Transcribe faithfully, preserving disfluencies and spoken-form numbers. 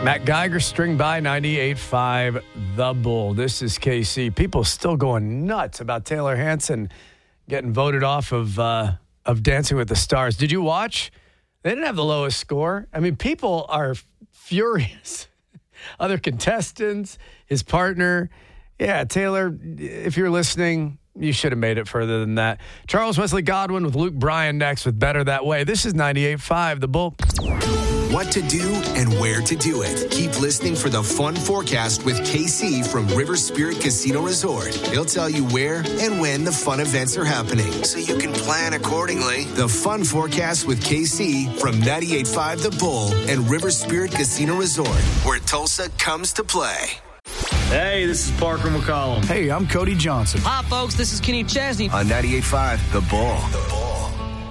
Matt Geiger, String by ninety-eight point five The Bull. This is K C. People still going nuts about Taylor Hanson getting voted off of uh, of Dancing with the Stars. Did you watch? They didn't have the lowest score. I mean, people are furious. Other contestants, his partner. Yeah, Taylor, if you're listening, you should have made it further than that. Charles Wesley Godwin with Luke Bryan next with Better That Way. This is ninety-eight point five The Bull. What to do and where to do it. Keep listening for the Fun Forecast with K C from River Spirit Casino Resort. He'll tell you where and when the fun events are happening, so you can plan accordingly. The Fun Forecast with K C from ninety-eight point five The Bull and River Spirit Casino Resort, where Tulsa comes to play. Hey, this is Parker McCollum. Hey, I'm Cody Johnson. Hi, folks. This is Kenny Chesney. On ninety-eight point five The Bull. The Bull.